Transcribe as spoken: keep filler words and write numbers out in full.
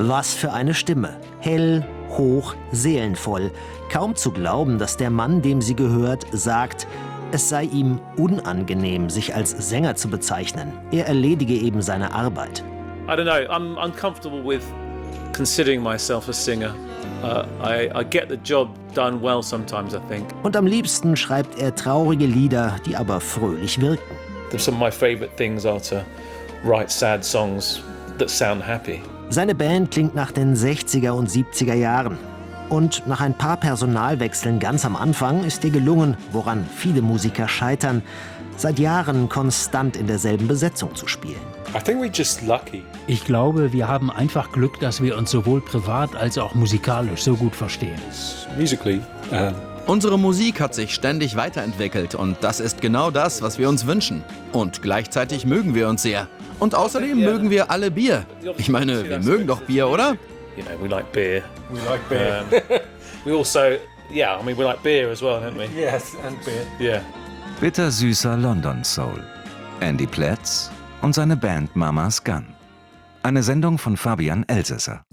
Was für eine Stimme. Hell, hoch, seelenvoll. Kaum zu glauben, dass der Mann, dem sie gehört, sagt, es sei ihm unangenehm, sich als Sänger zu bezeichnen. Er erledige eben seine Arbeit. I don't know, I'm uncomfortable with considering myself a singer. Uh, I, I get the job done well sometimes, I think. Und am liebsten schreibt er traurige Lieder, die aber fröhlich wirken. Some of my favorite things are to write sad songs that sound happy. Seine Band klingt nach den sechziger und siebziger Jahren. Und nach ein paar Personalwechseln ganz am Anfang ist ihr gelungen, woran viele Musiker scheitern, seit Jahren konstant in derselben Besetzung zu spielen. I think we're just lucky. Ich glaube, wir haben einfach Glück, dass wir uns sowohl privat als auch musikalisch so gut verstehen. Musically, um Unsere Musik hat sich ständig weiterentwickelt und das ist genau das, was wir uns wünschen. Und gleichzeitig mögen wir uns sehr. Und außerdem mögen wir alle Bier. Ich meine, wir mögen doch Bier, oder? You know, we like beer. We like beer. Um, we also, yeah, I mean, we like beer as well, don't we? Yes, and beer. Yeah. Bittersüßer London Soul. Andy Plätz und seine Band Mama's Gun. Eine Sendung von Fabian Elsässer.